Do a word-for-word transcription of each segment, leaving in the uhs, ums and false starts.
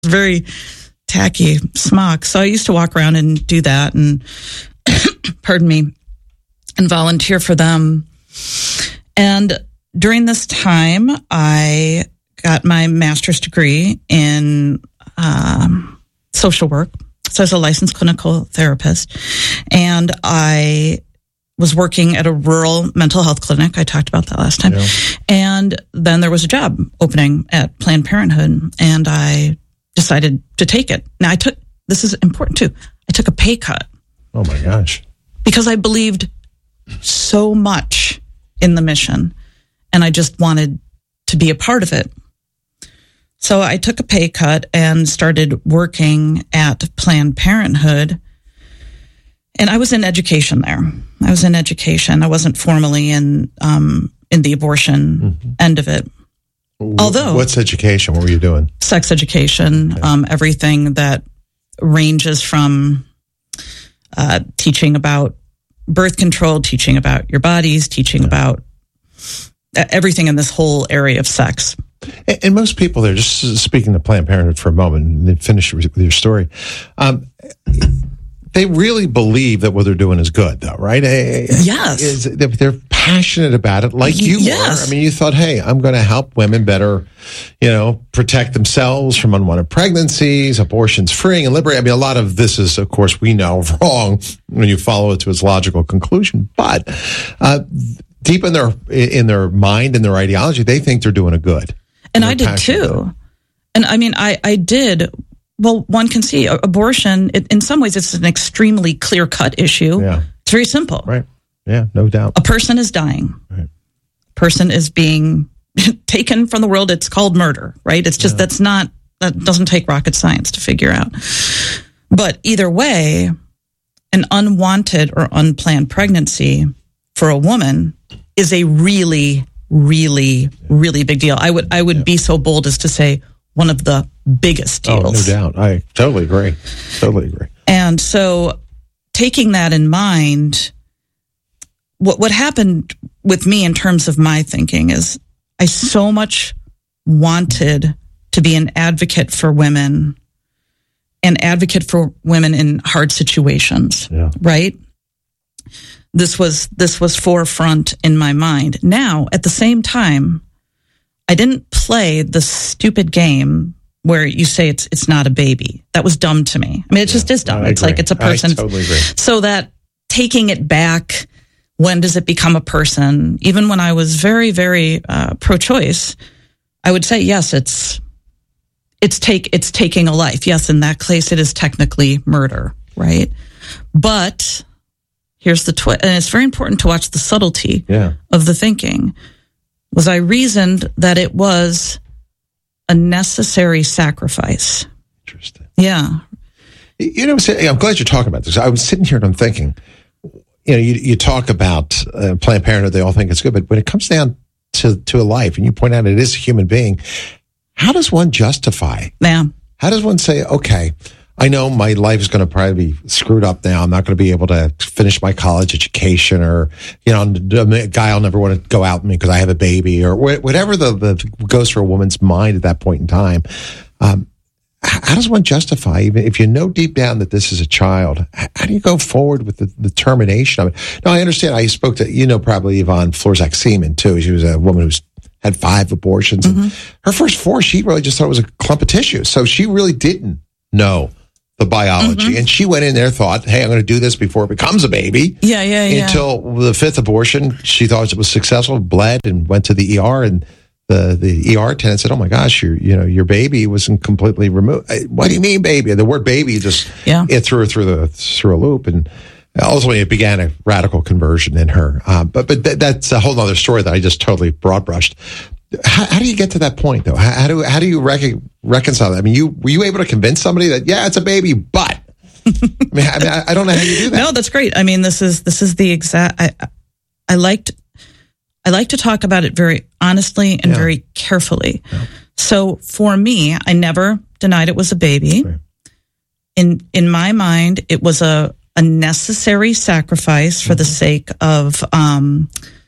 very tacky smock. So I used to walk around and do that and, pardon me, and volunteer for them. And during this time, I got my master's degree in um, social work. So I was a licensed clinical therapist. And I was working at a rural mental health clinic. I talked about that last time. Yeah. And then there was a job opening at Planned Parenthood. And I decided to take it. Now I took, this is important too, I took a pay cut. Oh my gosh. Because I believed so much in the mission and I just wanted to be a part of it. So I took a pay cut and started working at Planned Parenthood. And I was in education there. I was in education. I wasn't formally in um, in the abortion mm-hmm. end of it. Although, what's education? What were you doing? Sex education, okay. um, everything that ranges from uh, teaching about birth control, teaching about your bodies, teaching yeah. about everything in this whole area of sex. And, and most people there, just speaking to Planned Parenthood for a moment and then finish with your story, um, they really believe that what they're doing is good, though, right? Yes. Is, they're passionate about it, like you yes. were. I mean, you thought, hey, I'm going to help women better, you know, protect themselves from unwanted pregnancies, abortions free and liberate. I mean, a lot of this is, of course, we know wrong when you follow it to its logical conclusion. But uh, deep in their in their mind and their ideology, they think they're doing a good. And I did too. And I mean, I, I did. Well, one can see abortion, it, in some ways, it's an extremely clear-cut issue. Yeah. It's very simple. Right. Yeah, no doubt. A person is dying. Right. A person is being taken from the world. It's called murder, right? It's just, yeah. that's not, that doesn't take rocket science to figure out. But either way, an unwanted or unplanned pregnancy for a woman is a really, really, yeah. really big deal. I would, I would yeah. be so bold as to say one of the biggest deals. Oh, no doubt. I totally agree. Totally agree. And so taking that in mind, what what happened with me in terms of my thinking is I so much wanted to be an advocate for women and advocate for women in hard situations, yeah. right? This was this was forefront in my mind. Now, at the same time, I didn't play the stupid game where you say it's it's not a baby. That was dumb to me. I mean, it yeah, just is dumb. It's like it's a person. I totally agree. So that taking it back, when does it become a person? Even when I was very, very uh, pro-choice, I would say yes. It's it's take it's taking a life. Yes, in that case, it is technically murder, right? But here's the twist, and it's very important to watch the subtlety yeah. of the thinking. Was I reasoned that it was a necessary sacrifice. Interesting. Yeah. You know, I'm glad you're talking about this. I was sitting here and I'm thinking, you know, you, you talk about uh, Planned Parenthood, they all think it's good, but when it comes down to, to a life, and you point out it is a human being, how does one justify? Yeah. How does one say, okay, I know my life is going to probably be screwed up now. I'm not going to be able to finish my college education, or, you know, a guy will never want to go out with me because I have a baby, or whatever the, the goes through a woman's mind at that point in time. Um, how does one justify, even if you know deep down that this is a child, how do you go forward with the, the termination of it? Now, I understand. I spoke to, you know, probably Yvonne Florzak Seaman too. She was a woman who's had five abortions. Mm-hmm. And her first four, she really just thought it was a clump of tissue. So she really didn't know the biology. Mm-hmm. And she went in there, thought, hey, I'm going to do this before it becomes a baby. Yeah, yeah, yeah. Until the fifth abortion, she thought it was successful, bled, and went to the E R, and the, the E R attendant said, oh my gosh, your, you know, your baby wasn't completely removed. What do you mean, baby? The word baby just, yeah. it threw her through the, through a loop. And ultimately it began a radical conversion in her. Um, but, but th- that's a whole other story that I just totally broad brushed. How, how do you get to that point, though? How, how do how do you rec- reconcile that? I mean, you were you able to convince somebody that yeah, it's a baby, but I mean, I, mean, I, I don't know how you do that. No, that's great. I mean, this is this is the exact. I I liked I like to talk about it very honestly and yeah. very carefully. Yeah. So for me, I never denied it was a baby. Right. In in my mind, it was a a necessary sacrifice for mm-hmm. the sake of. Um,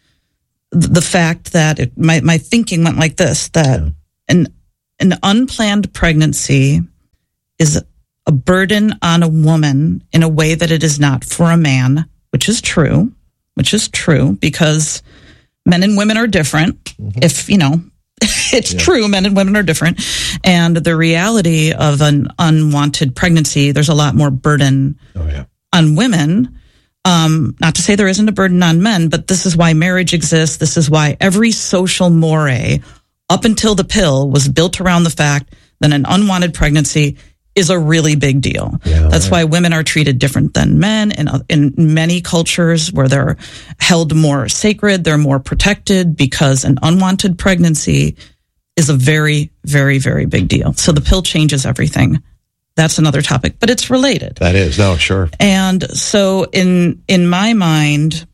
the fact that it, my, my thinking went like this, that yeah. an, an unplanned pregnancy is a burden on a woman in a way that it is not for a man, which is true, which is true because men and women are different. Mm-hmm. If, you know, it's yeah. true, men and women are different. And the reality of an unwanted pregnancy, there's a lot more burden oh, yeah. on women. Um, not to say there isn't a burden on men, but this is why marriage exists. This is why every social moray up until the pill was built around the fact that an unwanted pregnancy is a really big deal. Yeah, That's right. why women are treated different than men in, in many cultures where they're held more sacred, they're more protected because an unwanted pregnancy is a very, very, very big deal. So the pill changes everything. That's another topic, but it's related. That is, no, sure. And so in in my mind,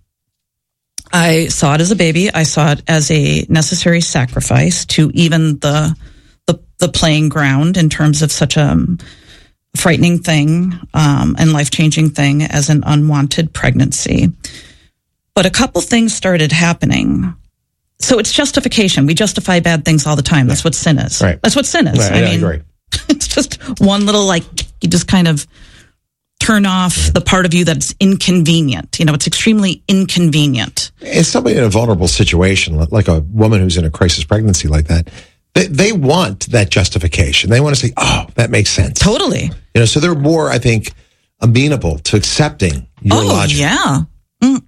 I saw it as a baby. I saw it as a necessary sacrifice to even the the, the playing ground in terms of such a frightening thing um, and life-changing thing as an unwanted pregnancy. But a couple things started happening. So it's justification. We justify bad things all the time. That's what sin is. Right. That's what sin is. Right, I yeah, mean, I agree. It's just one little, like, you just kind of turn off the part of you that's inconvenient. You know, it's extremely inconvenient. It's somebody in a vulnerable situation, like a woman who's in a crisis pregnancy like that. They, they want that justification. They want to say, oh, that makes sense. Totally. You know, so they're more, I think, amenable to accepting your oh, logic. yeah. Mm.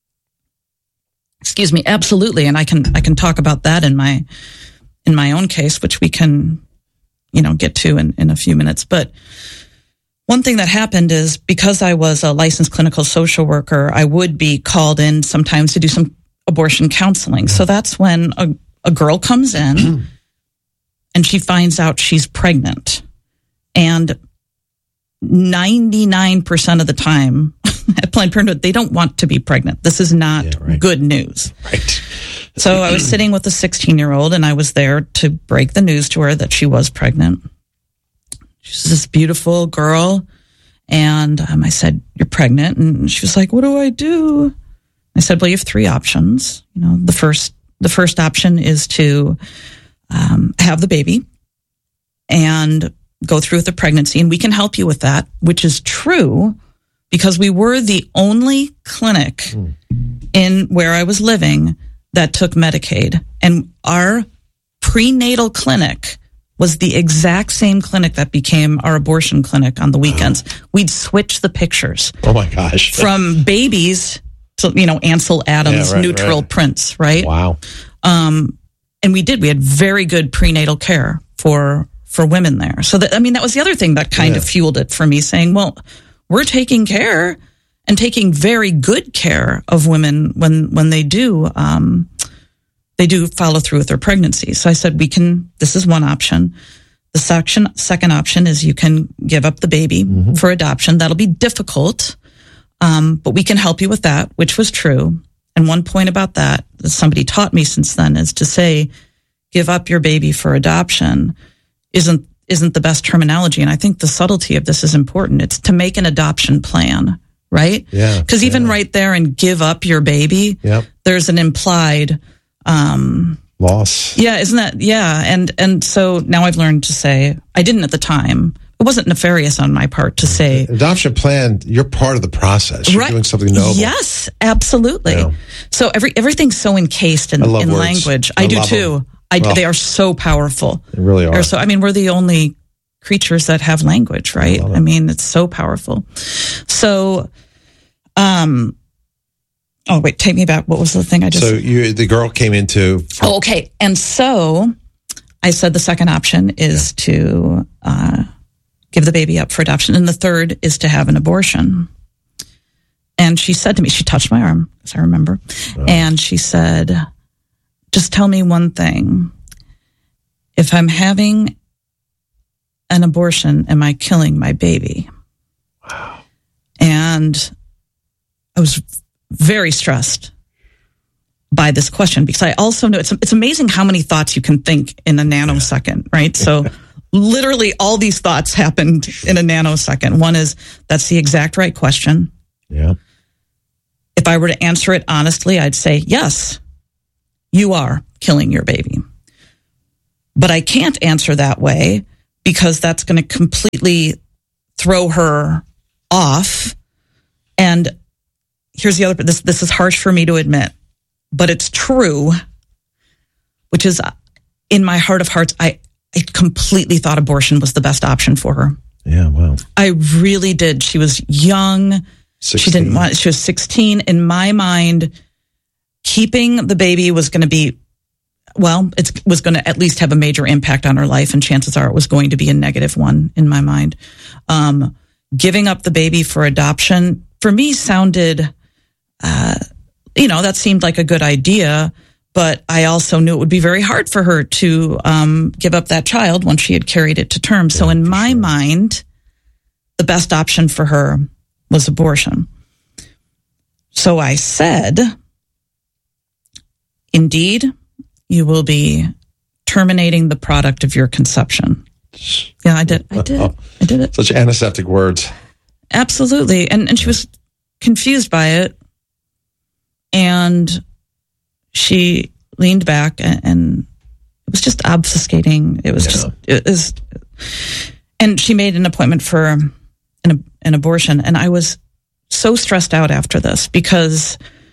Excuse me. Absolutely. And I can, I can talk about that in my, in my own case, which we can, you know, get to in, in a few minutes. But one thing that happened is because I was a licensed clinical social worker, I would be called in sometimes to do some abortion counseling. So that's when a, a girl comes in and she finds out she's pregnant. And ninety-nine percent of the time at Planned Parenthood, they don't want to be pregnant. This is not yeah, right. good news. Right. So I was sitting with a sixteen-year-old, and I was there to break the news to her that she was pregnant. She's this beautiful girl, and um, I said, "You're pregnant," and she was like, "What do I do?" I said, "Well, you have three options. You know, the first the first option is to um, have the baby and go through with the pregnancy, and we can help you with that," which is true because we were the only clinic mm. in where I was living that took Medicaid. And our prenatal clinic was the exact same clinic that became our abortion clinic on the weekends. Oh. We'd switch the pictures. Oh my gosh. From babies to, you know, Ansel Adams, yeah, right, neutral right. prints, right? Wow. Um, and we did. We had very good prenatal care for for women there. So, that, I mean, that was the other thing that kind yeah. of fueled it for me, saying, well, we're taking care and taking very good care of women when when they do um, they do follow through with their pregnancy. So I said, we can. This is one option. The section, second option is you can give up the baby mm-hmm. for adoption. That'll be difficult, um, but we can help you with that, which was true. And one point about that that somebody taught me since then is to say, give up your baby for adoption isn't isn't the best terminology. And I think the subtlety of this is important. It's to make an adoption plan. Right? Yeah. Because even yeah. right there and give up your baby, yep. there's an implied um, loss. Yeah, isn't that? Yeah. And and so now I've learned to say, I didn't at the time. It wasn't nefarious on my part to say. Adoption plan, you're part of the process. You're right. doing something noble. Yes, absolutely. Yeah. So every everything's so encased in, in language. I, I do too. Them. I, well, they are so powerful. They really are. They're so, I mean, we're the only creatures that have language, right? I, I mean, it's so powerful. So, um, oh wait, take me back. What was the thing I just? So you, the girl came into. Oh, okay. And so I said the second option is yeah. to uh, give the baby up for adoption, and the third is to have an abortion. And she said to me, she touched my arm, as I remember, oh. and she said, "Just tell me one thing. If I'm having an abortion, am I killing my baby?" Wow. And I was very stressed by this question because I also know it's it's amazing how many thoughts you can think in a nanosecond, right? So literally all these thoughts happened in a nanosecond. One is, that's the exact right question. Yeah. If I were to answer it honestly, I'd say, yes, you are killing your baby. But I can't answer that way because that's going to completely throw her off. And here's the other, this, this is harsh for me to admit, but it's true, which is in my heart of hearts, I, I completely thought abortion was the best option for her. Yeah, wow. I really did. She was young. sixteen. She didn't want, she was sixteen. In my mind, keeping the baby was going to be, well, it was going to at least have a major impact on her life, and chances are it was going to be a negative one in my mind. Um, giving up the baby for adoption, for me, sounded, uh, you know, that seemed like a good idea, but I also knew it would be very hard for her to um, give up that child once she had carried it to term. Yeah, so in my sure. mind, the best option for her was abortion. So I said, indeed, you will be terminating the product of your conception. Yeah, I did. I did. I did it. Such antiseptic words. Absolutely. And and she was confused by it. And she leaned back and, and it was just obfuscating. It was yeah. just, it was, and she made an appointment for an, an abortion. And I was so stressed out after this because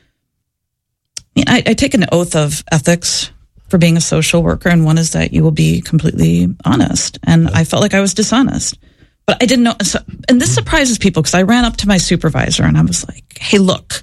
I, I take an oath of ethics for being a social worker, and one is that you will be completely honest. And I felt like I was dishonest, but I didn't know. So, and this surprises people because I ran up to my supervisor and I was like, "Hey, look,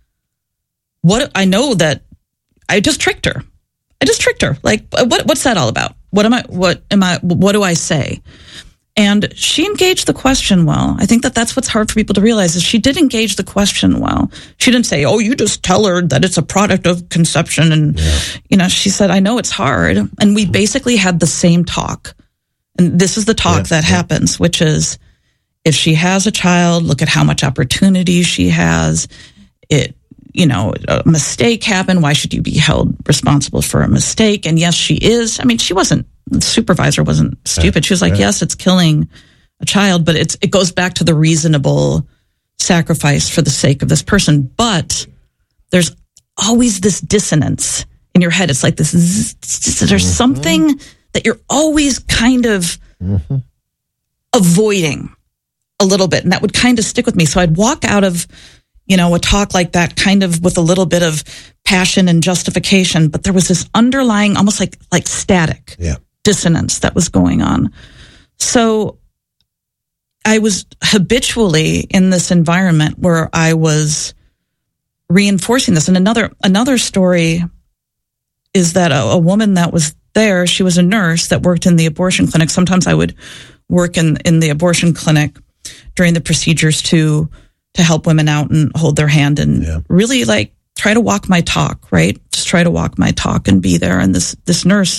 what I know that I just tricked her. I just tricked her. Like, what? What's that all about? What am I? What am I? What do I say?" And she engaged the question well. I think that that's what's hard for people to realize is she did engage the question well. She didn't say, "Oh, you just tell her that it's a product of conception." And, yeah. you know, she said, "I know it's hard." And we basically had the same talk. And this is the talk yeah, that yeah. happens, which is if she has a child, look at how much opportunity she has. It, you know, a mistake happened. Why should you be held responsible for a mistake? And yes, she is. I mean, she wasn't, the supervisor wasn't stupid. She was like, yes, it's killing a child, but it's, it goes back to the reasonable sacrifice for the sake of this person. But there's always this dissonance in your head. It's like this, there's mm-hmm. something that you're always kind of mm-hmm. avoiding a little bit. And that would kind of stick with me. So I'd walk out of, you know, a talk like that kind of with a little bit of passion and justification, but there was this underlying, almost like, like static yeah. dissonance that was going on. So I was habitually in this environment where I was reinforcing this. And another, another story is that a, a woman that was there, she was a nurse that worked in the abortion clinic. Sometimes I would work in, in the abortion clinic during the procedures to to help women out and hold their hand and yeah. really like try to walk my talk, right? Just try to walk my talk and be there. And this, this nurse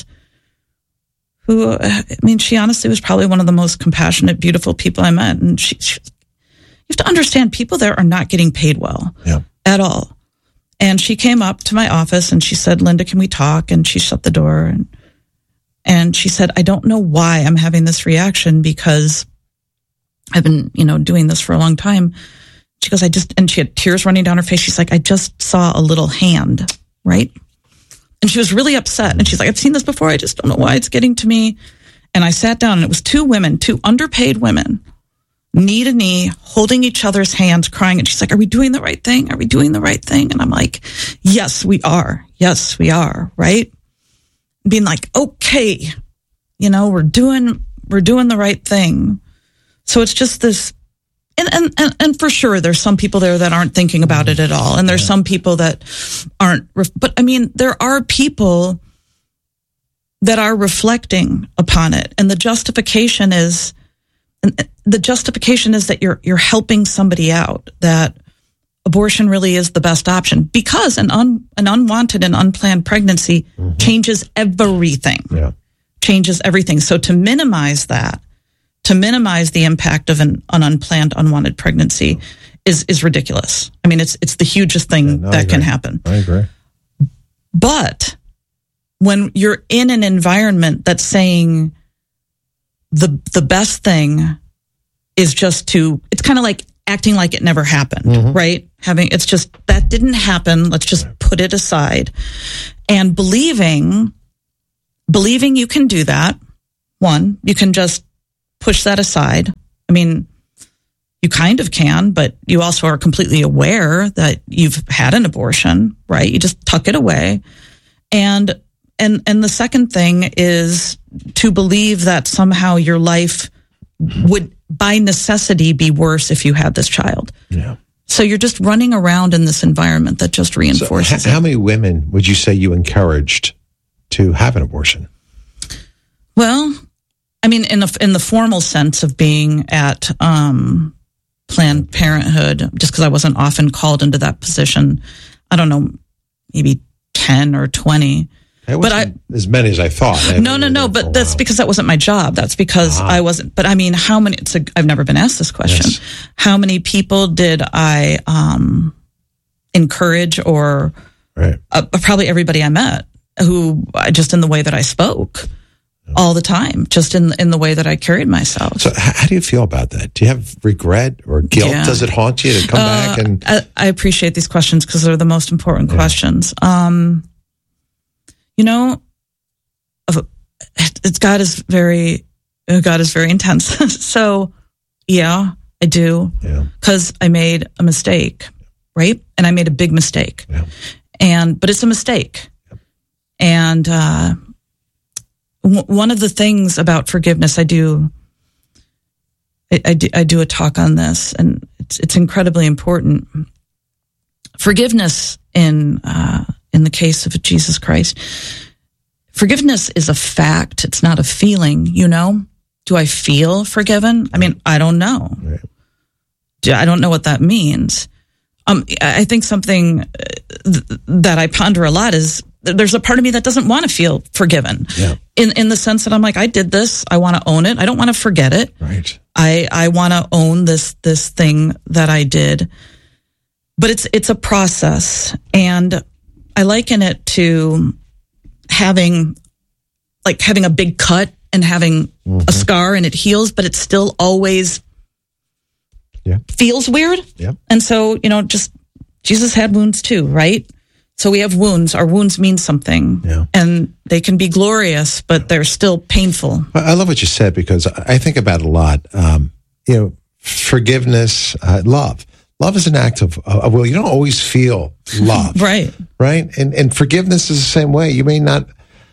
who, I mean, she honestly was probably one of the most compassionate, beautiful people I met. And she, she you have to understand people there are not getting paid well yeah. at all. And she came up to my office and she said, "Linda, can we talk?" And she shut the door and, and she said, "I don't know why I'm having this reaction because I've been, you know, doing this for a long time." She goes, I just, and she had tears running down her face. She's like, "I just saw a little hand," right? And she was really upset. And she's like, "I've seen this before. I just don't know why it's getting to me." And I sat down and it was two women, two underpaid women, knee to knee, holding each other's hands, crying. And she's like, "Are we doing the right thing? Are we doing the right thing?" And I'm like, "Yes, we are. Yes, we are." Right? Being like, okay, you know, we're doing, we're doing the right thing. So it's just this, And, and, and, and for sure, there's some people there that aren't thinking about it at all. And there's yeah. some people that aren't, but I mean, there are people that are reflecting upon it. And the justification is, and the justification is that you're, you're helping somebody out, that abortion really is the best option because an un, an unwanted and unplanned pregnancy mm-hmm. changes everything, yeah. changes everything. So to minimize that, to minimize the impact of an, an unplanned, unwanted pregnancy is, is ridiculous. I mean, it's, it's the hugest thing yeah, no, that can happen. I agree. But when you're in an environment that's saying the, the best thing is just to, it's kind of like acting like it never happened, mm-hmm. right? Having, it's just, that didn't happen. Let's just put it aside. And believing, believing you can do that. One, you can just push that aside. I mean, you kind of can, but you also are completely aware that you've had an abortion, right? You just tuck it away. And and and the second thing is to believe that somehow your life would by necessity be worse if you had this child. Yeah. So you're just running around in this environment that just reinforces so, it. How many women would you say you encouraged to have an abortion? Well, I mean, in the in the formal sense of being at um, Planned Parenthood, just because I wasn't often called into that position, I don't know, maybe ten or twenty. It but I as many as I thought. I no, no, no. But that's because that wasn't my job. That's because uh-huh. I wasn't. But I mean, how many? It's a, I've never been asked this question. Yes. How many people did I um, encourage, or right. uh, probably everybody I met, who just in the way that I spoke yeah. all the time, just in in the way that I carried myself. So, how do you feel about that? Do you have regret or guilt? Yeah. Does it haunt you to come uh, back? And I, I appreciate these questions because they're the most important yeah. questions. Um, You know, it's God is very, God is very intense. So, yeah, I do, because yeah. I made a mistake, right? And I made a big mistake, yeah. and but it's a mistake. Yeah. And uh, w- one of the things about forgiveness, I do, I, I do, I do a talk on this, and it's it's incredibly important. Forgiveness in. Uh, In the case of Jesus Christ, forgiveness is a fact. It's not a feeling, you know? Do I feel forgiven? I mean, I don't know. Right. I don't know what that means. Um, I think something th- that I ponder a lot is there's a part of me that doesn't want to feel forgiven. Yeah. In in the sense that I'm like, I did this. I want to own it. I don't want to forget it. Right. I, I want to own this this thing that I did. But it's it's a process, and I liken it to having, like having a big cut and having mm-hmm. a scar and it heals, but it still always yeah. feels weird. Yeah. And so, you know, just Jesus had wounds too, right? So we have wounds. Our wounds mean something, yeah. and they can be glorious, but they're still painful. I love what you said, because I think about it a lot. Um, you know, forgiveness, uh, love. Love is an act of, of will. You don't always feel love. Right. Right. And and forgiveness is the same way. You may not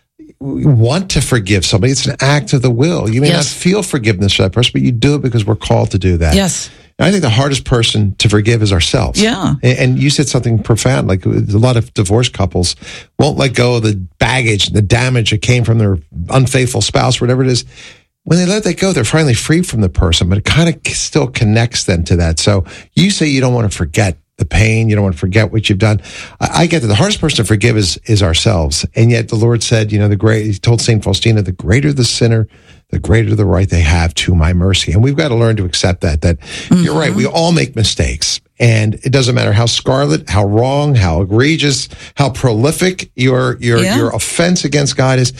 want to forgive somebody. It's an act of the will. You may yes. not feel forgiveness for that person, but you do it because we're called to do that. Yes. And I think the hardest person to forgive is ourselves. Yeah. And, and you said something profound. Like a lot of divorced couples won't let go of the baggage, the damage that came from their unfaithful spouse, whatever it is. When they let that go, they're finally free from the person, but it kind of still connects them to that. So you say you don't want to forget the pain. You don't want to forget what you've done. I, I get that the hardest person to forgive is, is ourselves. And yet the Lord said, you know, the great, he told Saint Faustina, the greater the sinner, the greater the right they have to my mercy. And we've got to learn to accept that, that mm-hmm. you're right. We all make mistakes, and it doesn't matter how scarlet, how wrong, how egregious, how prolific your, your, yeah. your offense against God is.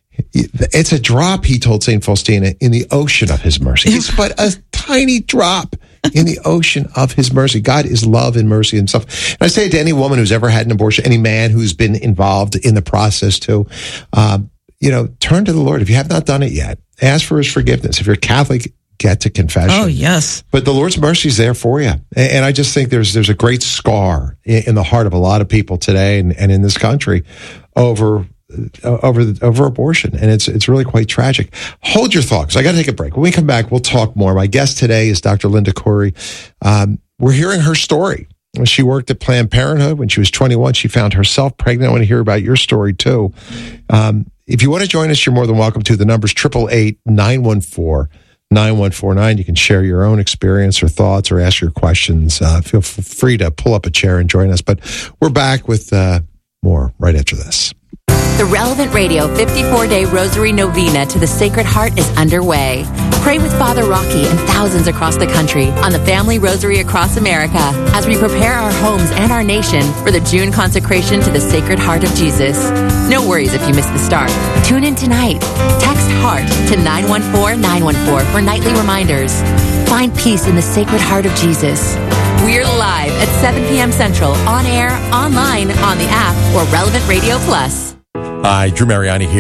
It's a drop, he told Saint Faustina, in the ocean of his mercy. It's but a tiny drop in the ocean of his mercy. God is love and mercy and stuff. And I say it to any woman who's ever had an abortion, any man who's been involved in the process too, um, you know, turn to the Lord. If you have not done it yet, ask for his forgiveness. If you're Catholic, get to confession. Oh, yes. But the Lord's mercy is there for you. And I just think there's there's a great scar in the heart of a lot of people today and, and in this country over over the, over abortion, and it's it's really quite tragic. Hold your thoughts. I got to take a break. When we come back, we'll talk more. My guest today is Doctor Linda Corey. Um, we're hearing her story. When she worked at Planned Parenthood when she was twenty-one, she found herself pregnant. I want to hear about your story too. Um, if you want to join us, you're more than welcome to. The number's eight eight eight, nine one four, nine one four nine. You can share your own experience or thoughts or ask your questions. Uh, feel f- free to pull up a chair and join us. But we're back with uh, more right after this. The Relevant Radio fifty-four day Rosary Novena to the Sacred Heart is underway. Pray with Father Rocky and thousands across the country on the Family Rosary Across America as we prepare our homes and our nation for the June consecration to the Sacred Heart of Jesus. No worries if you miss the start. Tune in tonight. Text HEART to nine one four nine one four for nightly reminders. Find peace in the Sacred Heart of Jesus. We're live at seven p.m. Central, on air, online, on the app, or Relevant Radio Plus. Hi, Drew Mariani here.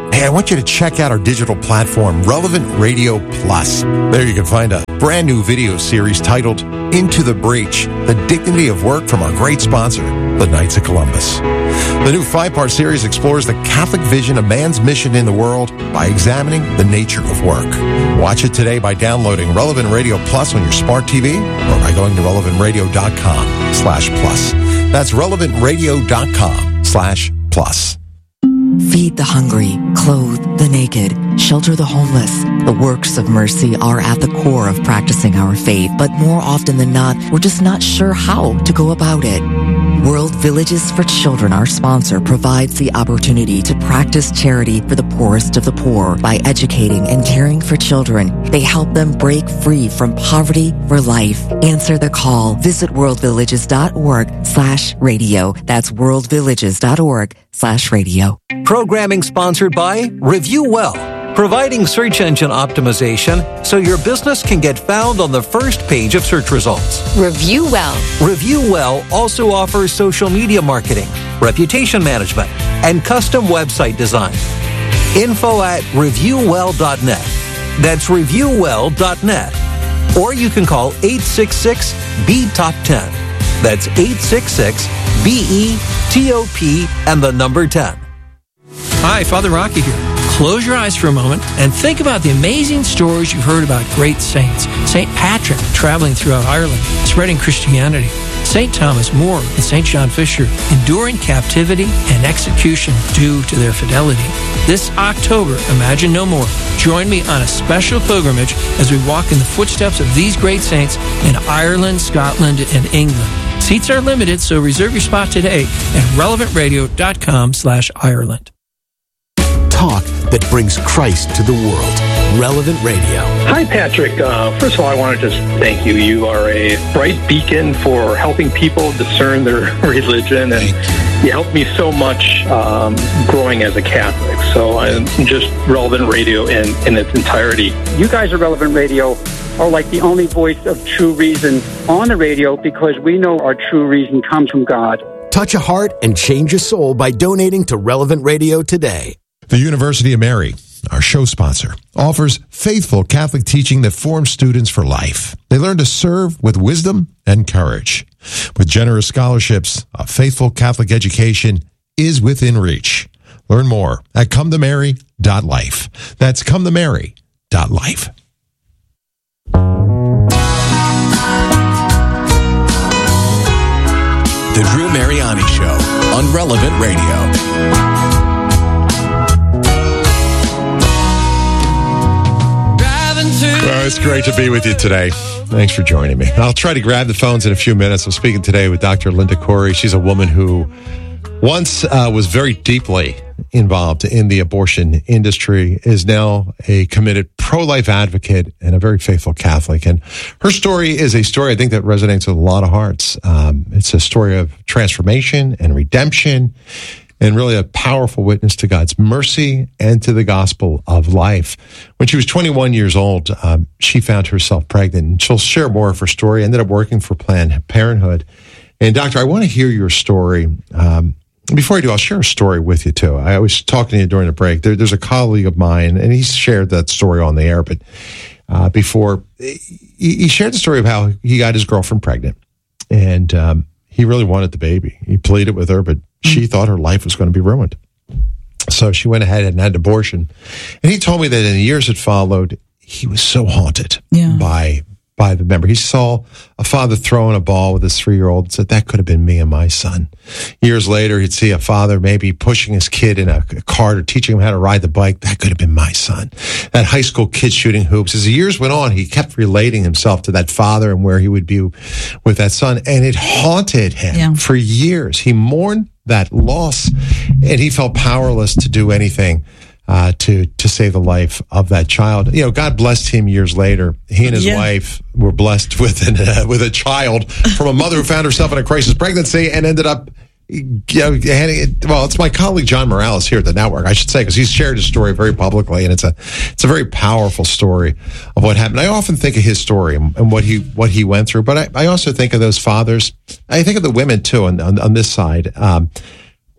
Hey, I want you to check out our digital platform, Relevant Radio Plus. There you can find a brand new video series titled Into the Breach, The Dignity of Work from our great sponsor, the Knights of Columbus. The new five-part series explores the Catholic vision of man's mission in the world by examining the nature of work. Watch it today by downloading Relevant Radio Plus on your smart T V or by going to relevant radio dot com slash plus. That's relevant radio dot com slash plus. Feed the hungry, clothe the naked, shelter the homeless. The works of mercy are at the core of practicing our faith, but more often than not, we're just not sure how to go about it. World Villages for Children, our sponsor, provides the opportunity to practice charity for the poorest of the poor by educating and caring for children. They help them break free from poverty for life. Answer the call. Visit worldvillages.org slash radio. That's worldvillages.org slash radio. Programming sponsored by Review Well, providing search engine optimization so your business can get found on the first page of search results. Review Well. Review Well also offers social media marketing, reputation management, and custom website design. Info at review well dot net. That's review well dot net. Or you can call eight six six B T O P ten. That's eight six six B E T O P and the number ten. Hi, Father Rocky here. Close your eyes for a moment and think about the amazing stories you've heard about great saints. Saint Patrick traveling throughout Ireland, spreading Christianity. Saint Thomas More and Saint John Fisher enduring captivity and execution due to their fidelity. This October, Imagine No More. Join me on a special pilgrimage as we walk in the footsteps of these great saints in Ireland, Scotland, and England. Seats are limited, so reserve your spot today at relevant radio dot com slash Ireland. Talk that brings Christ to the world. Relevant Radio. Hi, Patrick. Uh, first of all, I want to just thank you. You are a bright beacon for helping people discern their religion, and you helped me so much um, growing as a Catholic. So I'm just Relevant Radio in, in its entirety. You guys at Relevant Radio are like the only voice of true reason on the radio, because we know our true reason comes from God. Touch a heart and change a soul by donating to Relevant Radio today. The University of Mary, our show sponsor, offers faithful Catholic teaching that forms students for life. They learn to serve with wisdom and courage. With generous scholarships, a faithful Catholic education is within reach. Learn more at come to mary dot life. That's come to mary dot life. The Drew Mariani Show on Relevant Radio. Well, it's great to be with you today. Thanks for joining me. I'll try to grab the phones in a few minutes. I'm speaking today with Doctor Linda Corey. She's a woman who once uh, was very deeply involved in the abortion industry, is now a committed pro-life advocate and a very faithful Catholic. And her story is a story I think that resonates with a lot of hearts. Um, it's a story of transformation and redemption, and really a powerful witness to God's mercy and to the gospel of life. When she was twenty-one years old, um, she found herself pregnant, and she'll share more of her story. Ended up working for Planned Parenthood. And Doctor, I want to hear your story. Um, before I do, I'll share a story with you too. I was talking to you during the break. There, there's a colleague of mine, and he's shared that story on the air, but uh, before, he, he shared the story of how he got his girlfriend pregnant. And um, he really wanted the baby. He pleaded with her, but she thought her life was going to be ruined. So she went ahead and had an abortion. And he told me that in the years that followed, he was so haunted yeah. by by the memory. He saw a father throwing a ball with his three-year-old and said, that could have been me and my son. Years later, he'd see a father maybe pushing his kid in a cart or teaching him how to ride the bike. That could have been my son. That high school kid shooting hoops. As the years went on, he kept relating himself to that father and where he would be with that son. And it haunted him yeah. for years. He mourned that loss, and he felt powerless to do anything uh, to to save the life of that child. You know, God blessed him years later. He and his yeah. wife were blessed with an, uh, with a child from a mother who found herself in a crisis pregnancy and ended up, you know, handing it. Well, it's my colleague John Morales here at the network, I should say, because he's shared his story very publicly, and it's a it's a very powerful story of what happened. I often think of his story and, and what he what he went through, but I, I also think of those fathers. I think of the women too on on, on this side. Um,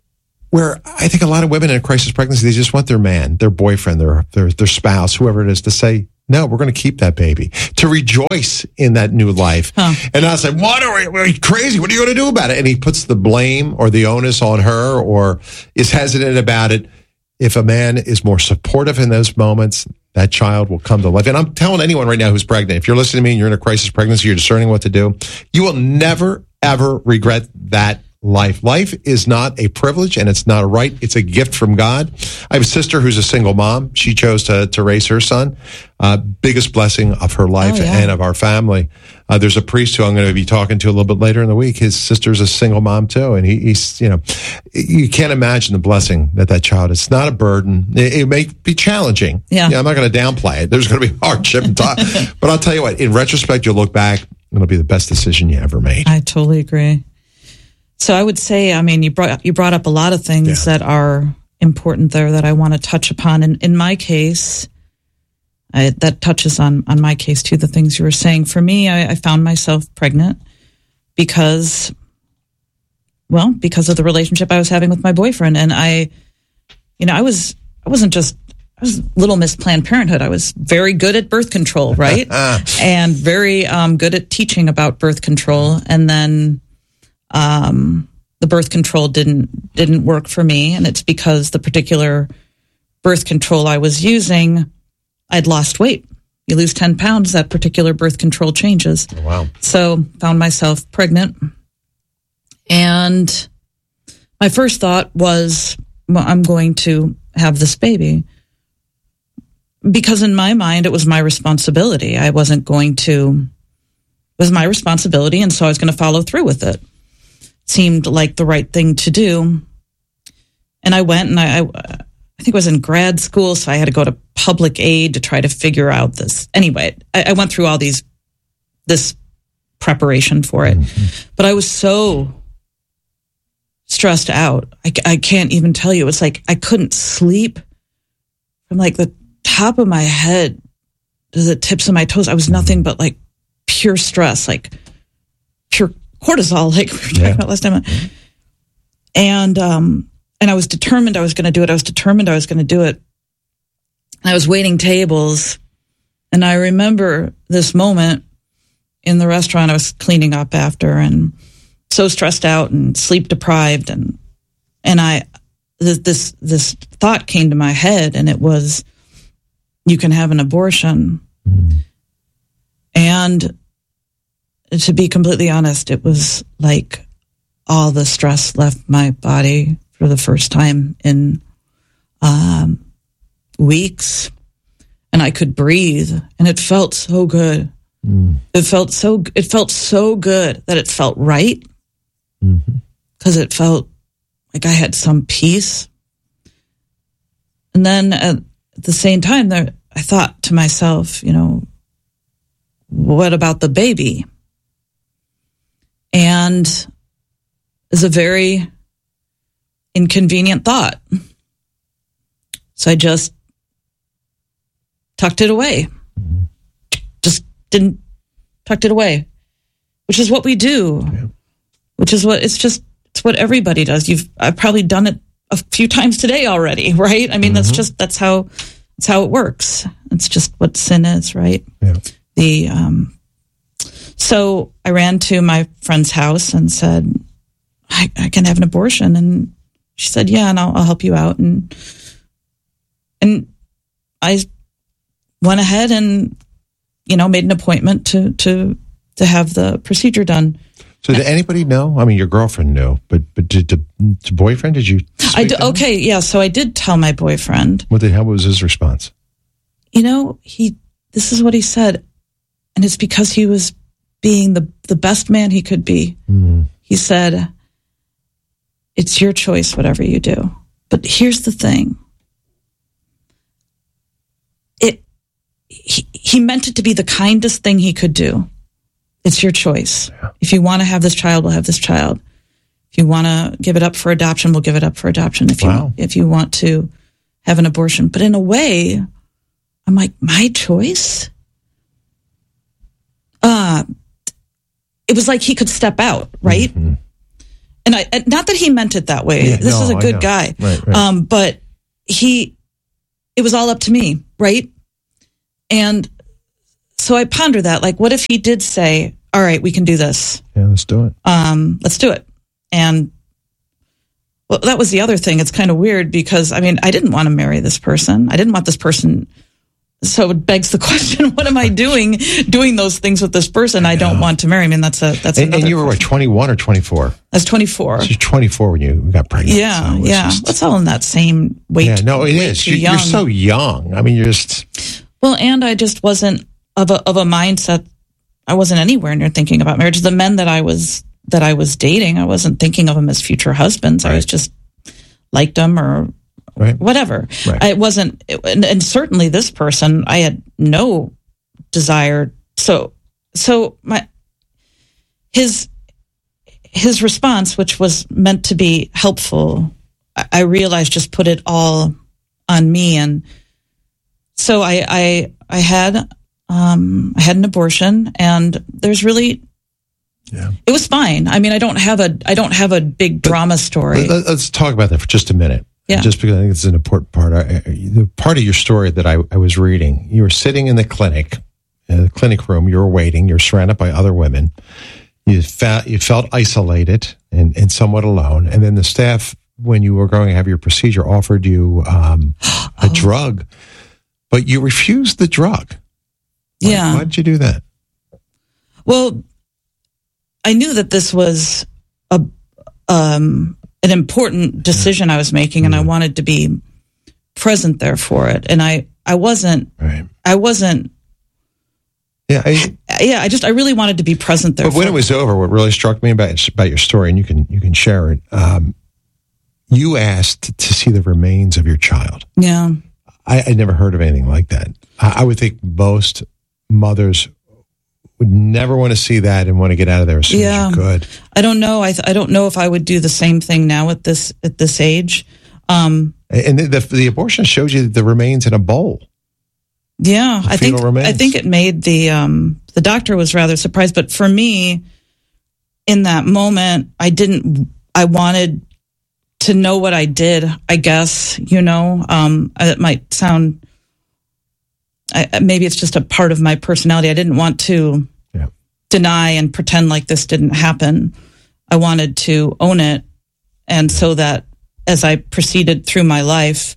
where I think a lot of women in a crisis pregnancy, they just want their man, their boyfriend, their their, their spouse, whoever it is, to say, no, we're going to keep that baby, to rejoice in that new life. Huh. And I say, what are we, are you crazy? What are you going to do about it? And he puts the blame or the onus on her or is hesitant about it. If a man is more supportive in those moments, that child will come to life. And I'm telling anyone right now who's pregnant, if you're listening to me and you're in a crisis pregnancy, you're discerning what to do, you will never, ever regret that life. Life is not a privilege and it's not a right. It's a gift from God. I have a sister who's a single mom. She chose to, to raise her son. Uh, biggest blessing of her life oh, yeah. and of our family. Uh, there's a priest who I'm going to be talking to a little bit later in the week. His sister's a single mom too. And he, he's, you know, you can't imagine the blessing that that child is. It's not a burden. It, it may be challenging. Yeah. yeah I'm not going to downplay it. There's going to be hardship and talk. But I'll tell you what, in retrospect, you'll look back, it'll be the best decision you ever made. I totally agree. So I would say, I mean, you brought you brought up a lot of things yeah. that are important there that I want to touch upon. And in my case, I, that touches on, on my case too, the things you were saying. For me, I, I found myself pregnant because, well, because of the relationship I was having with my boyfriend. And I, you know, I was, I wasn't just, I was Little Miss Planned Parenthood. I was very good at birth control, right? and very um, good at teaching about birth control. And then um, the birth control didn't didn't work for me. And it's because the particular birth control I was using, I'd lost weight. You lose ten pounds, that particular birth control changes. Oh, wow. So found myself pregnant. And my first thought was, well, I'm going to have this baby. Because in my mind, it was my responsibility. I wasn't going to, it was my responsibility, and so I was going to follow through with it. Seemed like the right thing to do. And I went, and I, I, I think I was in grad school, so I had to go to public aid to try to figure out this. Anyway, I, I went through all these, this preparation for it. Mm-hmm. But I was so stressed out. I, I can't even tell you. It's like I couldn't sleep from like the top of my head to the tips of my toes. I was nothing but like pure stress, like pure cortisol, like we were talking yeah. about last time. And, um, and I was determined I was going to do it. I was determined I was going to do it. And I was waiting tables. And I remember this moment in the restaurant I was cleaning up after, and so stressed out and sleep deprived. And, and I, this, this thought came to my head, and it was, you can have an abortion. Mm. And to be completely honest, it was like all the stress left my body for the first time in um, weeks, and I could breathe, and it felt so good. Mm. It felt so. It felt so good that it felt right, because mm-hmm. it felt like I had some peace. And then at the same time, there, I thought to myself, you know, what about the baby? And it's a very inconvenient thought. So I just tucked it away. Mm-hmm. Just didn't tucked it away, which is what we do, yeah. which is what it's just, it's what everybody does. You've, I've probably done it a few times today already, right? I mean, mm-hmm. that's just, that's how, that's how it works. It's just what sin is, right? Yeah. The, um, so I ran to my friend's house and said, I, I can have an abortion. And she said, yeah, and I'll, I'll help you out. And, and I went ahead and, you know, made an appointment to, to, to have the procedure done. So did anybody know? I mean, your girlfriend knew, but, but did the, the boyfriend, did you? I do, okay. Yeah. So I did tell my boyfriend. What did, how was his response? You know, he, this is what he said. And it's because he was being the, the best man he could be. Mm. He said, it's your choice, whatever you do. But here's the thing. It, he, he meant it to be the kindest thing he could do. It's your choice. Yeah. If you want to have this child, we'll have this child. If you want to give it up for adoption, we'll give it up for adoption. If wow. you, if you want to have an abortion. But in a way, I'm like, my choice? Uh, it was like he could step out, right? Mm-hmm. and I, not that he meant it that way. Yeah, this no, is a I good know. guy. Right, right. Um, but he, it was all up to me, right? And so I ponder that, like, what if he did say, all right, we can do this. Yeah, let's do it. Um, let's do it. And well, that was the other thing. It's kind of weird because, I mean, I didn't want to marry this person. I didn't want this person. So it begs the question, what am I doing, doing those things with this person I, I don't want to marry? I mean, that's a, that's and, and you were what, twenty-one or twenty-four? I was twenty-four. So you're twenty-four when you got pregnant. Yeah. So yeah. Just, that's all in that same weight. Yeah, no, it is. You're, you're so young. I mean, you're just. Well, and I just wasn't of a, of a mindset. I wasn't anywhere near thinking about marriage. The men that I was, that I was dating, I wasn't thinking of them as future husbands. Right. I was just liked them or right. whatever. Right. I wasn't, and, and certainly this person, I had no desire. So, so my, his, his response, which was meant to be helpful, I, I realized just put it all on me. And so I, I, I had, um, I had an abortion, and there's really, yeah, it was fine. I mean, I don't have a, I don't have a big but, drama story. Let, let's talk about that for just a minute. Yeah. Just because I think it's an important part. I, the part of your story that I, I was reading, you were sitting in the clinic, in the clinic room, you were waiting, you're surrounded by other women. You felt, you felt isolated and, and somewhat alone. And then the staff, when you were going to have your procedure, offered you um, a oh. drug, but you refused the drug. Why, yeah. Why did you do that? Well, I knew that this was a um, an important decision I was making, and I wanted to be present there for it. And I, I wasn't. Right. I wasn't. Yeah. I, yeah. I just. I really wanted to be present there. But when for it was over, what really struck me about about your story, and you can you can share it. Um, you asked to see the remains of your child. Yeah. I, I never heard of anything like that. I, I would think most mothers would never want to see that and want to get out of there as soon yeah. as you could. I don't know. I th- I don't know if I would do the same thing now at this at this age. Um, and the, the the abortion shows you the remains in a bowl. Yeah, the I think remains. I think it made the um, the doctor was rather surprised. But for me, in that moment, I didn't. I wanted to know what I did. I guess you know. Um, it might sound. I, maybe it's just a part of my personality. I didn't want to yeah. deny and pretend like this didn't happen. I wanted to own it. And so that as I proceeded through my life,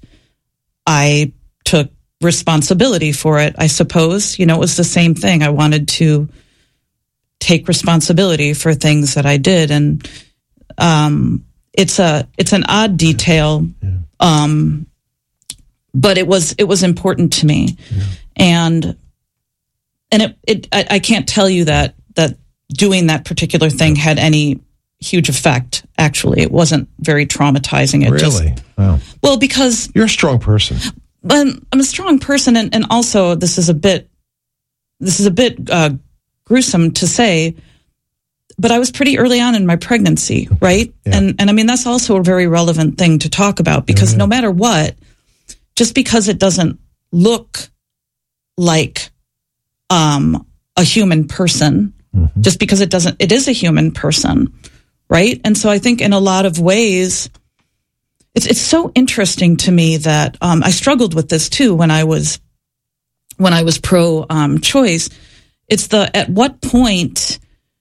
I took responsibility for it, I suppose. You know, it was the same thing. I wanted to take responsibility for things that I did. And um, it's a it's an odd detail. Yeah. Um, but it was it was important to me. Yeah. And and it, it I, I can't tell you that that doing that particular thing had any huge effect. Actually, it wasn't very traumatizing. It really? Just, wow. Well, because you're a strong person. But I'm a strong person, and, and also this is a bit this is a bit uh, gruesome to say, but I was pretty early on in my pregnancy, right? Yeah. And and I mean that's also a very relevant thing to talk about because yeah, yeah. no matter what, just because it doesn't look like um, a human person, mm-hmm. just because it doesn't, it is a human person, right? And so I think in a lot of ways, it's it's so interesting to me that um, I struggled with this too when I was when I was pro um, choice. It's the at what point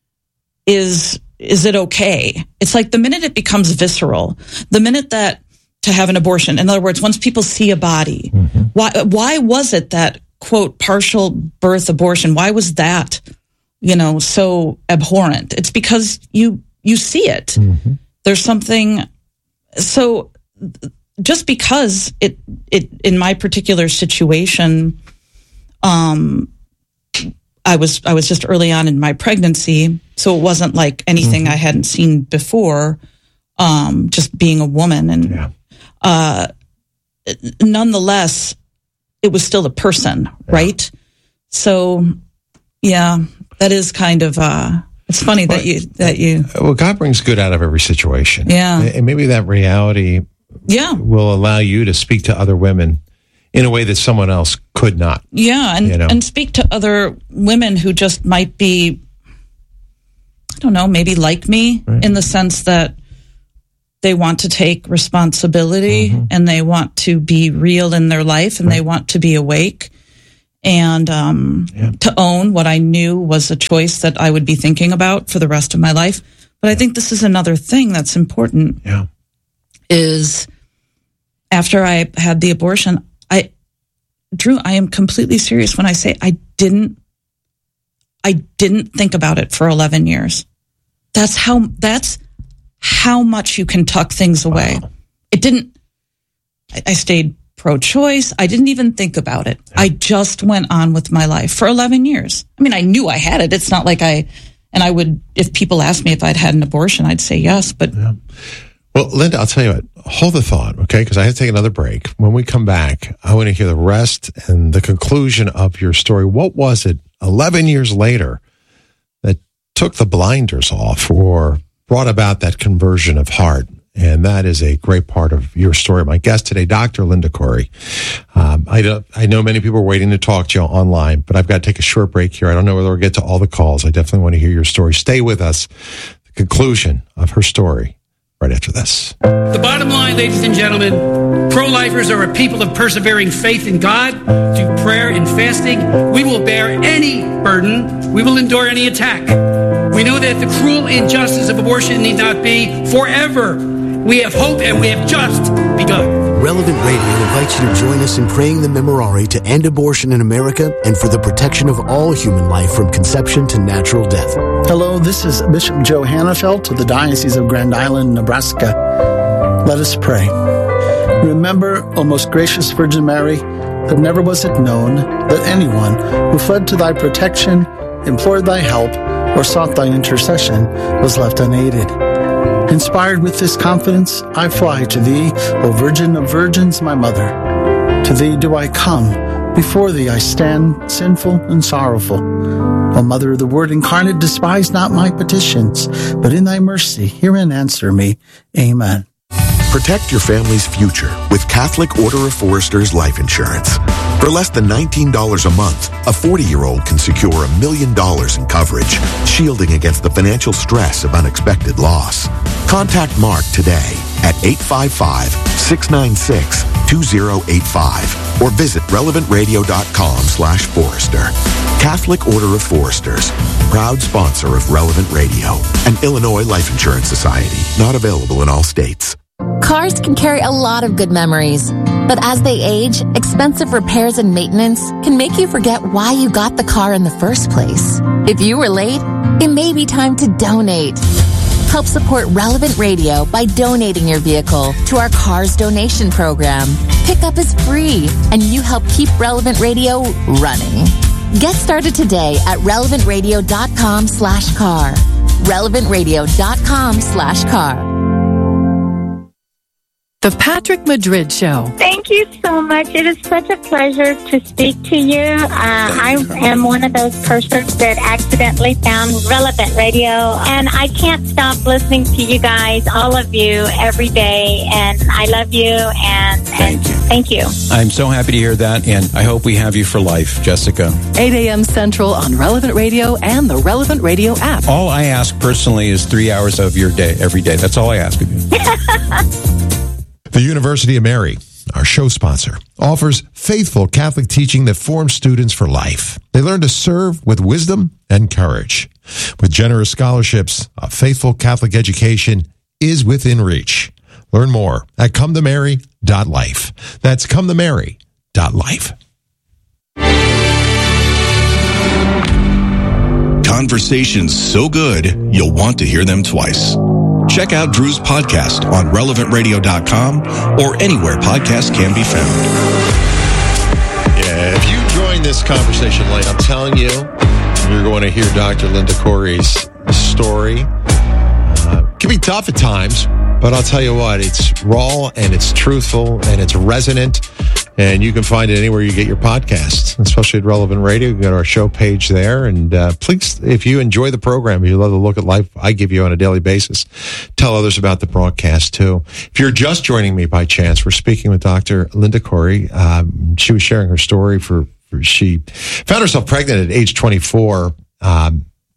is is it okay? It's like the minute it becomes visceral, the minute that to have an abortion. In other words, once people see a body, mm-hmm. why why was it that quote partial birth abortion? Why was that, you know, so abhorrent? It's because you you see it. Mm-hmm. There's something. So just because it it in my particular situation, um, I was I was just early on in my pregnancy, so it wasn't like anything mm-hmm. I hadn't seen before. Um, just being a woman, and yeah. uh, nonetheless, it was still a person, yeah. right? So, yeah, that is kind of. Uh, it's funny well, that you that you. Well, God brings good out of every situation. Yeah, and maybe that reality. Yeah, will allow you to speak to other women in a way that someone else could not. Yeah, and, you know? and speak to other women who just might be, I don't know, maybe like me right. in the sense that they want to take responsibility mm-hmm. and they want to be real in their life and right. they want to be awake and um, yeah. to own what I knew was a choice that I would be thinking about for the rest of my life. But I think this is another thing that's important. Yeah. Is after I had the abortion, I, Drew, I am completely serious when I say I didn't, I didn't think about it for eleven years. That's how, that's how much you can tuck things away. Wow. It didn't, I, I stayed pro-choice. I didn't even think about it. Yeah. I just went on with my life for eleven years. I mean, I knew I had it. It's not like I, and I would, if people asked me if I'd had an abortion, I'd say yes, but. Yeah. Well, Linda, I'll tell you what, hold the thought, okay? Because I have to take another break. When we come back, I want to hear the rest and the conclusion of your story. What was it eleven years later that took the blinders off or brought about that conversion of heart? And that is a great part of your story. My guest today, Doctor Linda Corey. Um, I, don't, I know many people are waiting to talk to you online, but I've got to take a short break here. I don't know whether we'll get to all the calls. I definitely want to hear your story. Stay with us. The conclusion of her story right after this. The bottom line, ladies and gentlemen, pro-lifers are a people of persevering faith in God. Through prayer and fasting, we will bear any burden. We will endure any attack. We know that the cruel injustice of abortion need not be forever. We have hope and we have just begun. Relevant Radio invites you to join us in praying the Memorare to end abortion in America and for the protection of all human life from conception to natural death. Hello, this is Bishop Joe Hannafelt of the Diocese of Grand Island, Nebraska. Let us pray. Remember, O most gracious Virgin Mary, that never was it known that anyone who fled to thy protection, implored thy help, or sought thy intercession was left unaided. Inspired with this confidence, I fly to thee, O Virgin of Virgins, my mother. To thee do I come, before thee I stand, sinful and sorrowful. O Mother of the Word incarnate, despise not my petitions, but in thy mercy hear and answer me. Amen. Protect your family's future with Catholic Order of Foresters Life Insurance. For less than nineteen dollars a month, a forty-year-old can secure a million dollars in coverage, shielding against the financial stress of unexpected loss. Contact Mark today at eight five five, six nine six, two zero eight five or visit relevantradio.com slash Forester. Catholic Order of Foresters, proud sponsor of Relevant Radio, an Illinois Life Insurance Society, not available in all states. Cars can carry a lot of good memories, but as they age, expensive repairs and maintenance can make you forget why you got the car in the first place. If you were late, it may be time to donate. Help support Relevant Radio by donating your vehicle to our Cars Donation Program. Pickup is free, and you help keep Relevant Radio running. Get started today at relevantradio.com slash car. relevantradio.com slash car. The Patrick Madrid Show. Thank you so much. It is such a pleasure to speak to you. Uh, I am one of those persons that accidentally found Relevant Radio, and I can't stop listening to you guys, all of you, every day, and I love you, and, and thank you. Thank you. I'm so happy to hear that, and I hope we have you for life, Jessica. eight a.m. Central on Relevant Radio and the Relevant Radio app. All I ask personally is three hours of your day, every day. That's all I ask of you. The University of Mary, our show sponsor, offers faithful Catholic teaching that forms students for life. They learn to serve with wisdom and courage. With generous scholarships, a faithful Catholic education is within reach. Learn more at come to mary dot life. That's come to mary dot life. Conversations so good, you'll want to hear them twice. Check out Drew's podcast on relevant radio dot com or anywhere podcasts can be found. Yeah, if you join this conversation late, I'm telling you, you're going to hear Doctor Linda Corey's story. Uh, it can be tough at times, but I'll tell you what, it's raw and it's truthful and it's resonant, and you can find it anywhere you get your podcasts, especially at Relevant Radio. You can go to our show page there, and uh, please, if you enjoy the program, you love the look at life I give you on a daily basis, tell others about the broadcast too. If you're just joining me by chance, we're speaking with Doctor Linda Corey. Um, she was sharing her story for, for she found herself pregnant at age twenty-four. Um,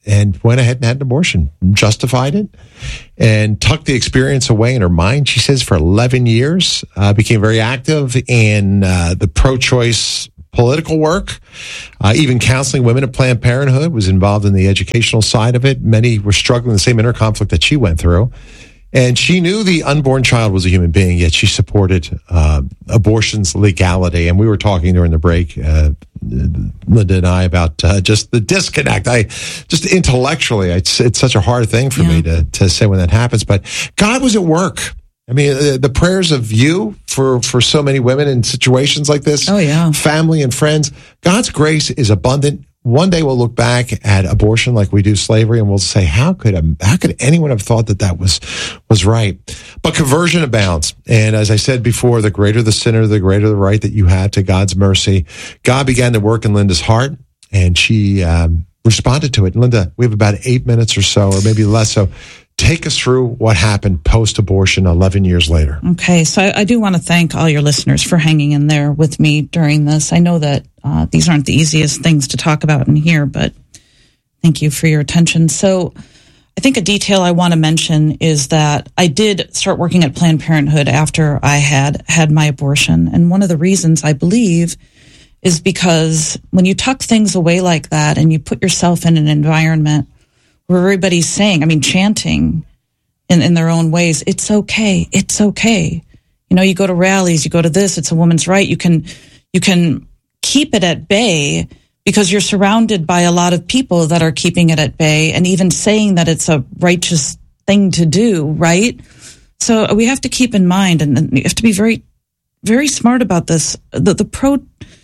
and went ahead and had an abortion, justified it, and tucked the experience away in her mind. She says for eleven years, uh, became very active in uh, the pro-choice political work, uh, even counseling women at Planned Parenthood, was involved in the educational side of it. Many were struggling with the same inner conflict that she went through. And she knew the unborn child was a human being, yet she supported uh, abortion's legality. And we were talking during the break, uh, Linda and I, about uh, just the disconnect. I just intellectually, it's, it's such a hard thing for yeah. me to, to say when that happens. But God was at work. I mean, the, the prayers of you for, for so many women in situations like this, oh, yeah. family and friends, God's grace is abundant. One day we'll look back at abortion like we do slavery, and we'll say, how could a, how could anyone have thought that that was was right? But conversion abounds. And as I said before, the greater the sinner, the greater the right that you have to God's mercy. God began to work in Linda's heart, and she um, responded to it. Linda, we have about eight minutes or so, or maybe less. So take us through what happened post-abortion eleven years later. Okay, so I, I do want to thank all your listeners for hanging in there with me during this. I know that uh, these aren't the easiest things to talk about in here, but thank you for your attention. So I think a detail I want to mention is that I did start working at Planned Parenthood after I had had my abortion. And one of the reasons I believe is because when you tuck things away like that and you put yourself in an environment where everybody's saying, I mean, chanting in, in their own ways, it's okay, it's okay. You know, you go to rallies, you go to this, it's a woman's right. You can, you can keep it at bay because you're surrounded by a lot of people that are keeping it at bay and even saying that it's a righteous thing to do, right? So we have to keep in mind, and, and you have to be very, very smart about this. The, the pro,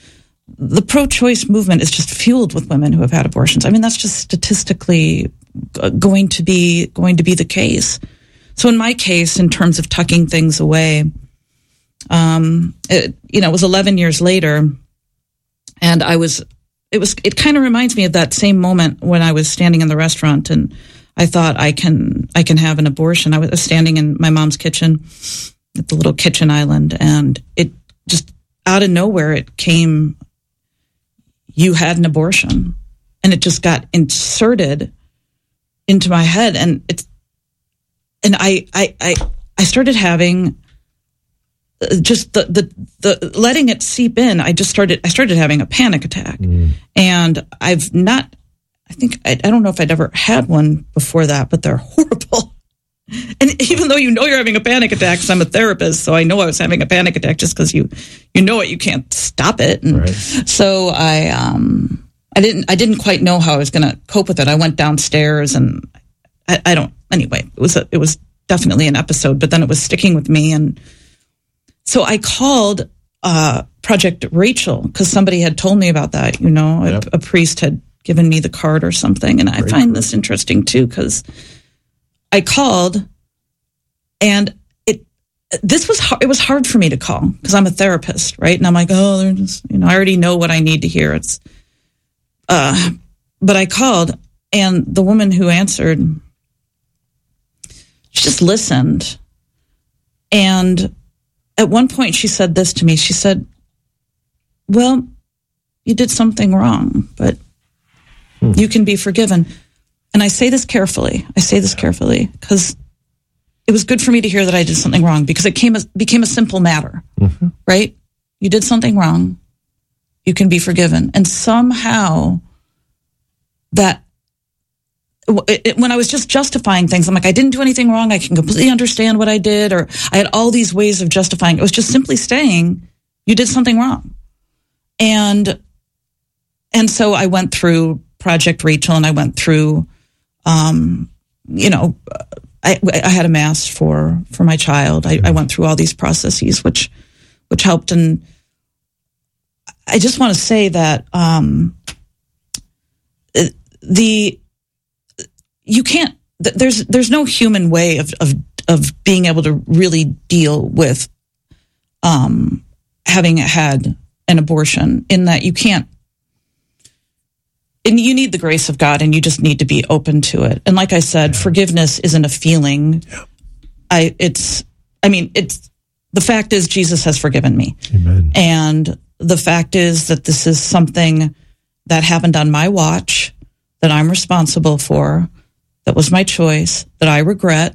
the pro-choice movement is just fueled with women who have had abortions. I mean, that's just statistically going to be going to be the case. So in my case, in terms of tucking things away, um, it, you know, it was eleven years later, and I was, it was, it kind of reminds me of that same moment when I was standing in the restaurant and I thought I can, I can have an abortion. I was standing in my mom's kitchen at the little kitchen island, and it just out of nowhere, it came, you had an abortion, and it just got inserted into my head. And it's, and I, I, I, I started having just the, the, the letting it seep in. I just started, I started having a panic attack, mm. and I've not, I think, I, I don't know if I'd ever had one before that, but they're horrible. And even though you know you're having a panic attack, because I'm a therapist, so I know I was having a panic attack just because you, you know it, you can't stop it. And right. so I, um, I didn't, I didn't quite know how I was going to cope with it. I went downstairs, and I, I don't, anyway, it was, a, it was definitely an episode, but then it was sticking with me. And so I called, uh, Project Rachel, because somebody had told me about that, you know, yep. a, a priest had given me the card or something. And I Great. find this interesting too, because I called, and it, this was hard, it was hard for me to call because I'm a therapist, right? And I'm like, oh, they're just, you know, I already know what I need to hear. It's, uh, but I called, and the woman who answered, she just listened. And at one point she said this to me. She said, well, you did something wrong, but hmm. you can be forgiven. And I say this carefully. I say this carefully because it was good for me to hear that I did something wrong, because it came a, became a simple matter, mm-hmm. right? You did something wrong. You can be forgiven. And somehow that, it, it, when I was just justifying things, I'm like, I didn't do anything wrong. I can completely understand what I did. Or I had all these ways of justifying. It was just simply saying, you did something wrong. And, and so I went through Project Rachel, and I went through, um, you know, I, I had a mass for, for my child. I, I went through all these processes, which, which helped. And I just want to say that, um, the, you can't, there's, there's no human way of, of, of being able to really deal with, um, having had an abortion, in that you can't, and you need the grace of God, and you just need to be open to it. And like I said, yeah. forgiveness isn't a feeling. Yeah. I, it's, I mean, it's, the fact is Jesus has forgiven me. Amen. And the fact is that this is something that happened on my watch. that I'm responsible for, that was my choice, that I regret,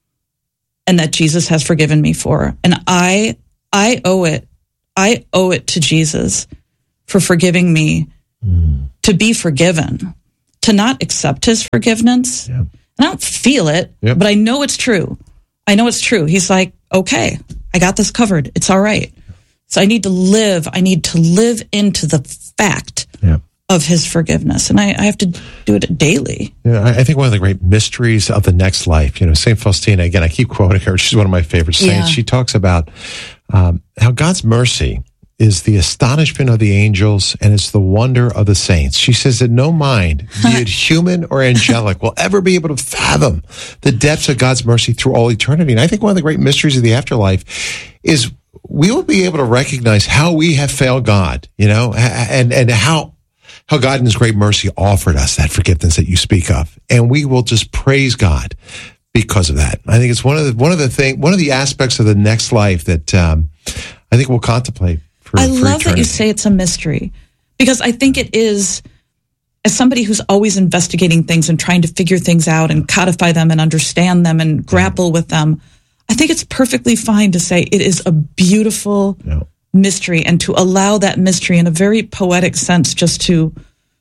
and that Jesus has forgiven me for. And I I owe it. I owe it to Jesus for forgiving me mm. to be forgiven, to not accept his forgiveness. Yeah. I don't feel it, yep. but I know it's true. I know it's true. He's like, okay, I got this covered. It's all right. So I need to live. I need to live into the fact yep. of his forgiveness. And I, I have to do it daily. Yeah, I think one of the great mysteries of the next life, you know, Saint Faustina, again, I keep quoting her. She's one of my favorite saints. Yeah. She talks about um, how God's mercy is the astonishment of the angels and it's the wonder of the saints. She says that no mind, be it human or angelic, will ever be able to fathom the depths of God's mercy through all eternity. And I think one of the great mysteries of the afterlife is we will be able to recognize how we have failed God, you know, and, and how, how God in his great mercy offered us that forgiveness that you speak of. And we will just praise God because of that. I think it's one of the, one of the thing, one of the aspects of the next life that, um, I think we'll contemplate. For, I for love eternity. that you say it's a mystery, because I think it is, as somebody who's always investigating things and trying to figure things out and codify them and understand them and grapple with them, I think it's perfectly fine to say it is a beautiful yeah. mystery, and to allow that mystery in a very poetic sense just to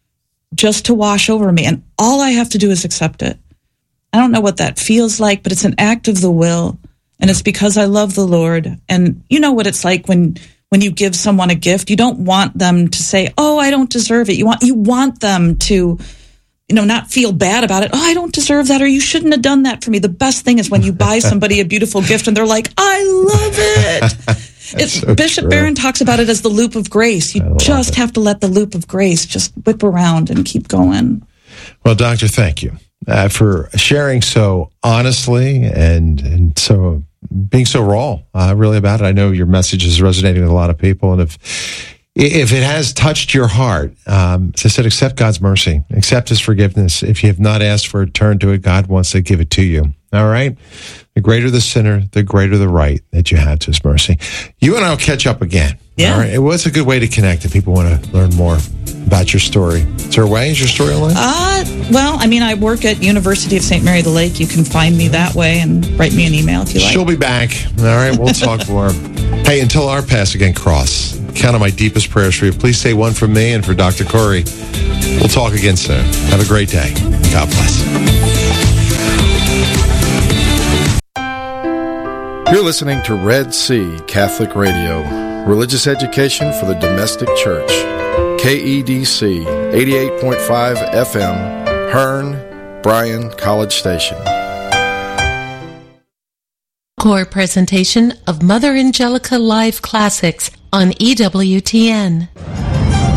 just to wash over me. And all I have to do is accept it. I don't know what that feels like, but it's an act of the will, and it's because I love the Lord. And you know what it's like when when you give someone a gift, you don't want them to say, "Oh, I don't deserve it." You want you want them to, you know, not feel bad about it. "Oh, I don't deserve that," or "You shouldn't have done that for me." The best thing is when you buy somebody a beautiful gift and they're like, "I love it." It's, so Bishop true. Barron talks about it as the loop of grace. You just it. have to let the loop of grace just whip around and keep going. Well, Doctor, thank you uh, for sharing so honestly and and so. being so raw, uh, really about it. I know your message is resonating with a lot of people, and if if it has touched your heart, um, as I said, accept God's mercy, accept his forgiveness. If you have not asked for it, turn to it. God wants to give it to you. All right? The greater the sinner, the greater the right that you have to his mercy. You and I will catch up again. Yeah. All right? It was a good way to connect if people want to learn more about your story. Is there a way? Is your story online? Uh, well, I mean, I work at University of Saint Mary the Lake. You can find me that way and write me an email if you like. She'll be back. All right, we'll talk more. Hey, until our paths again cross, count on my deepest prayers for you. Please say one from me and for Doctor Corey. We'll talk again soon. Have a great day. God bless. You're listening to Red Sea Catholic Radio, religious education for the domestic church. K E D C eighty-eight point five F M, Hearn, Bryan, College Station. Core presentation of Mother Angelica Live Classics on E W T N.